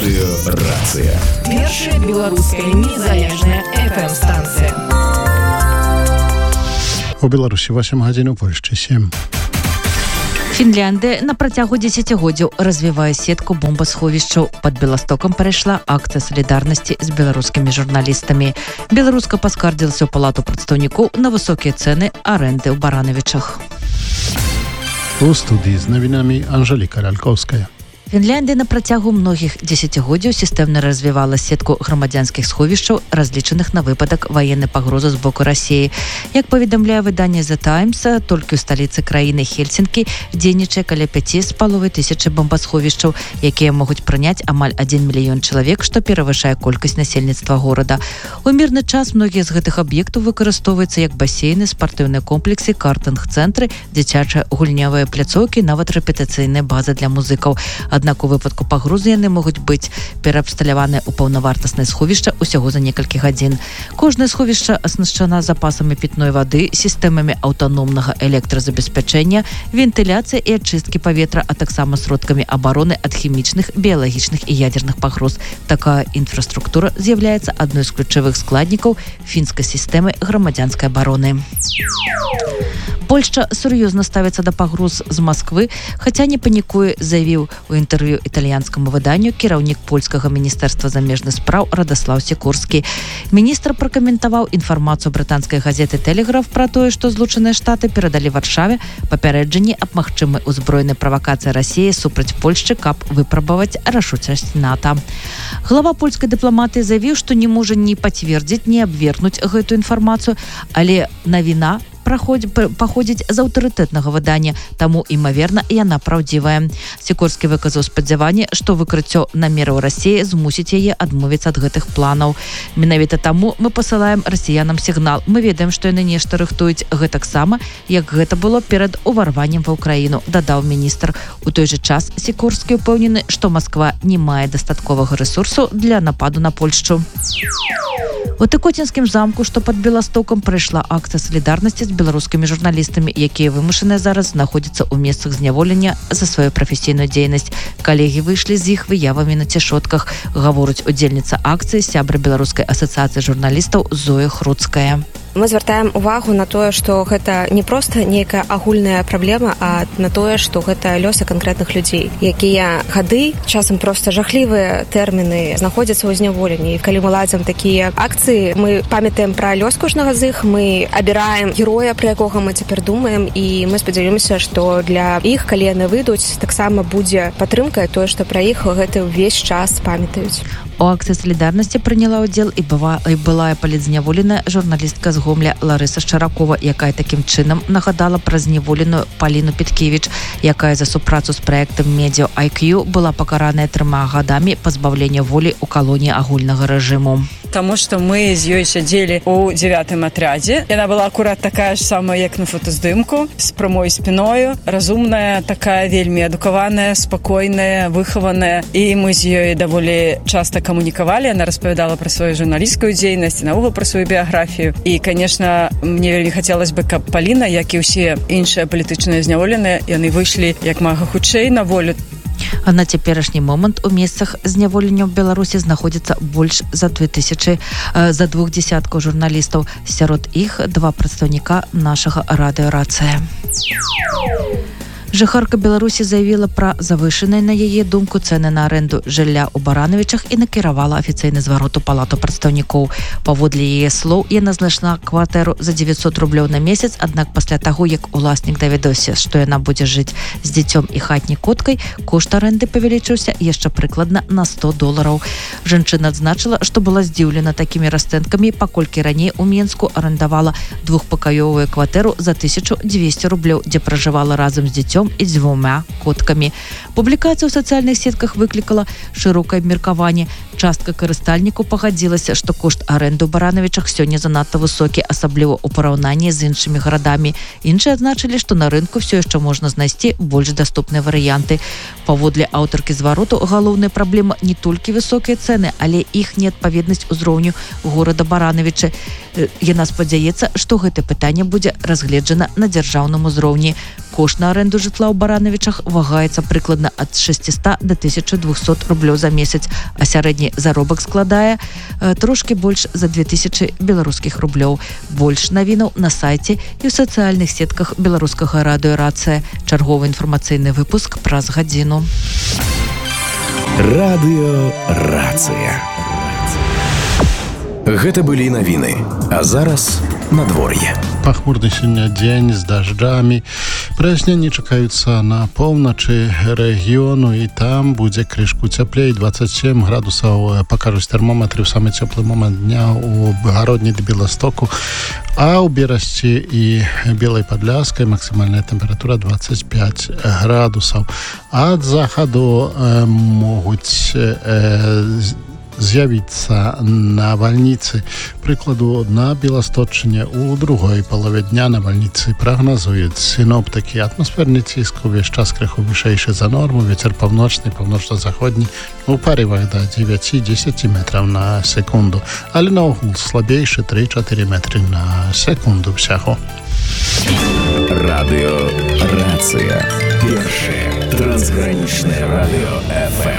Радыёрацыя. Першая беларуская незалежная FM-станція. У Беларусі 8 гадзін, у Польшчы 7. Фінляндыя на працягу дзесяцігоддзяў развівае сетку бомбасховішчаў. Пад Беластокам перайшла акцыя салідарнасці з беларускімі журналістамі. Беларуска паскардзілася ў палату прадстаўнікоў на высокія цэны арэнды ў Барановічах. У студыі з навінамі Анжеліка Лялькоўская. Фінляндыя на працягу многіх дзесяцігоддзяў сістэмна развівала сетку грамадзянскіх сховішчаў, разлічаных на выпадак ваеннай пагрозы з боку Расіі. Як паведамляе выданне The Times, толькі ў сталіцы краіны Хельсінкі дзейнічае каля 5500 бомбасховішчаў, якія могуць прыняць амаль 1 мільён чалавек, што перавышае колькасць насельніцтва горада. У мірны час многія з гэтых аб'ектаў выкарыстоўваюцца як басейны, спартыўныя комплексы, картынг-цэнтры, дзіцячыя гульнявыя пляцоўкі, нават рэпетыцыйныя базы для музыкаў. Аднак у выпадку пагрозы яны могуць быць пераабсталяваныя ў паўнавартаснае сховішча ўсяго за некалькі гадзін. Кожнае сховішча аснашчана запасамі пітной вады, сістэмамі аўтаномнага электразабеспячэння, вентыляцыі і ачысткі паветра, а таксама сродкамі абароны ад хімічных, біялагічных і ядзерных пагроз. Такая інфраструктура з'яўляецца адной з ключавых складнікаў фінскай сістэмы грамадзянскай абароны. Польшча сур'ёзна ставіцца да пагроз з Масквы, хаця не панікуе, заявіў у інтэрв'ю італьянскаму выданню кіраўнік польскага міністэрства замежных спраў Радаслаў Сікорскі. Міністр пракаментаваў інфармацыю брытанскай газеты «Тэлеграф» пра тое, што Злучаныя Штаты перадалі Варшаве папярэджанні аб магчымай узброенай правакацыі Расіі супраць Польшчы, каб выпрабаваць рашучасць НАТО. Глава польскай дыпламатыі заявіў, што не можа ні пацвердзіць, ні абвергнуць гэтую інфармацыю, але навіна паходзіць з аўтарытэтнага выдання, таму, імаверна, яна праўдзівая. Сікорскі выказаў спадзяванне, што выкрыццё намераў Расіі змусіць яе адмовіцца ад гэтых планаў. Менавіта таму мы пасылаем расіянам сігнал. Мы ведаем, што яны нешта рыхтуюць гэтаксама, як гэта было перад уварваннем ва ўкраіну, дадаў міністр. У той жа час Сікорскі ўпэўнены, што Масква не мае дастатковага рэсурсу для нападу на Польшчу. У Тыкоцінскім замку, што пад Беластокам, прайшла акцыя салідарнасці з беларускімі журналістамі, якія вымушаныя зараз знаходзяцца ў месцах зняволення за сваю прафесійную дзейнасць. Калегі выйшлі з іх выявамі на цішотках, гаворыць удзельніца акцыі, сябра беларускай асацыяцыі журналістаў Зоя Хруцкая. Мы звяртаем увагу на тое, што гэта не проста нейкая агульная праблема, а на тое, што гэта лёсы канкрэтных людзей, якія гады, часам проста жахлівыя тэрміны знаходзяцца ў зняволенні. І калі мы ладзім такія акцыі, мы памятаем пра лёс кожнага з іх, мы абіраем героя, пра якога мы цяпер думаем, і мы спадзяёмся, што для іх, калі яны выйдуць, таксама будзе падтрымка, тое, што пра іх гэты ўвесь час памятаюць. У акцыі салідарнасці прыняла ўдзел і былая палітзняволеная журналістка з Гомля Ларыса Шчаракова, якая такім чынам нагадала пра зняволеную Паліну Петкевіч, якая за супрацу з праектам Media IQ была пакараная 3 гадамі пазбаўлення волі ў калоніі агульнага рэжыму. Таму што мы з ёй сядзелі ў 9-м атрядзе. Яна была акурат такая ж самая, як на фотаздымку, з прамой спіною, разумная, такая вельмі адукаваная, спакойная, выхаваная. І мы з ёй даволі часта камунікавалі. Яна распавядала пра сваю журналісцкую дзейнасць, наогул пра сваю біяграфію. І, конечно, мне вельмі хацелася бы, каб Паліна, як і ўсе іншыя палітычныя зняволеныя, яны выйшлі як мага хутчэй на волю. А на цяперашні момант у месцах зняволення ў Беларусі знаходзіцца больш за 2000 журналістаў. Сярод іх 2 прадстаўніка нашага радыёрацыя. Жыхарка Беларусі заявіла пра завышаныя, на яе думку, цэны на арэнду жылля ў Барановічах і накіравала афіцыйны зварот у палату прадстаўнікоў. Паводле яе слоў, яна знайшла кватэру за 900 рублёў на месяц, аднак пасля таго, як уласнік даведаўся, што яна будзе жыць з дзіцём і хатняй коткай, кошт арэнды павялічыўся яшчэ прыкладна на $100. Жанчына адзначыла, што была здзіўлена такімі расцэнкамі, паколькі раней у Менску арендавала 2-пакаёвую кватэру за 1200 рублёў, дзе пражывала разам з дзіцём і 2 коткамі. Публікацыя ў сацыяльных сетках выклікала шырокае абмеркаванне. Частка карыстальнікаў пагадзілася, што кошт арэнды ў Баранавічах сёння занадта высокі, асабліва ў параўнанні з іншымі гарадамі. Іншыя адзначылі, што на рынку все яшчэ можна знайсці больш даступныя варыянты. Паводле аўтаркі звароту, галоўная праблема не толькі высокія цэны, але іх неадпаведнасць узроўню горада Баранавічы. Яна спадзяецца, што гэта пытанне будзе разгледжана на дзяржаўным узроўні. Кошт на арэнду жытла ў Баранавічах вагаецца прыкладна ад 600 до 1200 рублёў за месяц, а сярэдні заробак складае трошкі больш за 2000 беларускіх рублёў. Больш навінаў на сайце і ў сацыяльных сетках беларускага радыё «Рацыя». Чарговы інфармацыйны выпуск праз гадзіну. Радыё «Рацыя». Гэта былі навіны, а зараз надвор'е. Пахмурны сёння дзень з дажджамі. Праясненні чакаюцца на поўначы рэгіёну, і там будзе крышку цяплей. 27 градусаў пакажуць тэрмометры ў самы цёплы момант дня у Гародні ды Беластоку, а ў Берасці і Белай Падляскай максімальная тэмпература 25 градусаў. Ад захаду могуць з'явіцца навальніцы. Прыкладу, на Беласточчыне ў другой палове дня навальніцы прагназуюць сіноптыкі. Атмасферны ціск увесь час крыху вышэйшы за норму, вецер паўночны, паўночна-заходні у парывах да 9-10 метраў на секунду, але наогул слабейшы 3-4 метры на секунду ўсяго. Радыё «Рацыя». Першае трансгранічнае радыё FM.